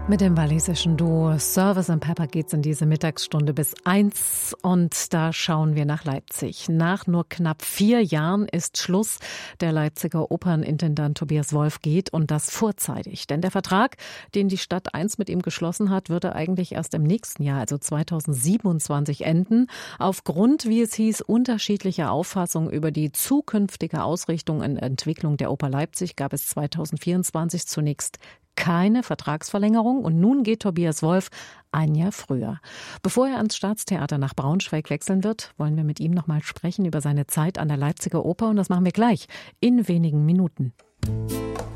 Mit dem walisischen Duo Service & Pepper geht's in diese Mittagsstunde bis 1 und da schauen wir nach Leipzig. Nach nur knapp 4 Jahren ist Schluss. Der Leipziger Opernintendant Tobias Wolff geht und das vorzeitig. Denn der Vertrag, den die Stadt 1 mit ihm geschlossen hat, würde eigentlich erst im nächsten Jahr, also 2027, enden. Aufgrund, wie es hieß, unterschiedlicher Auffassungen über die zukünftige Ausrichtung und Entwicklung der Oper Leipzig gab es 2024 zunächst keine Vertragsverlängerung und nun geht Tobias Wolff ein Jahr früher. Bevor er ans Staatstheater nach Braunschweig wechseln wird, wollen wir mit ihm noch mal sprechen über seine Zeit an der Leipziger Oper und das machen wir gleich in wenigen Minuten.